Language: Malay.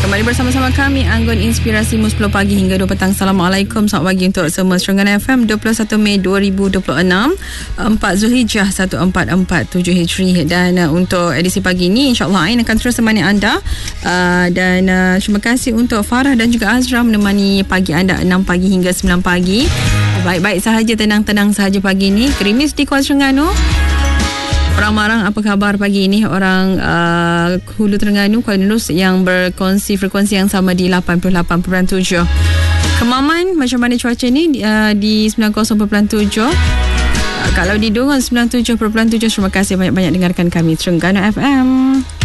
Kembali bersama-sama kami Anggun Inspirasi 10 pagi hingga 2 petang. Assalamualaikum, selamat pagi untuk semua. Terengganu FM 21 Mei 2026, 4 Zulhijjah 1447 Hijri. Dan untuk edisi pagi ini, insyaAllah Ain akan terus menemani anda. Dan terima kasih untuk Farah dan juga Azra menemani pagi anda 6 pagi hingga 9 pagi. Baik-baik sahaja, tenang-tenang sahaja pagi ini. Gerimis di Kuala Terengganu. Orang Marang, apa khabar pagi ini? Orang Hulu Terengganu, Kuala Nus yang berkongsi frekuensi yang sama di 88.7. Kemaman, macam mana cuaca ni di 90.7? Kalau di Dungun 97.7. Terima kasih banyak-banyak dengarkan kami Terengganu FM.